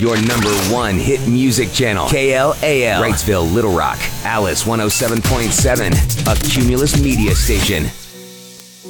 Your #1 hit music channel. KLAL. Wrightsville, Little Rock. Alice 107.7. A Cumulus Media Station.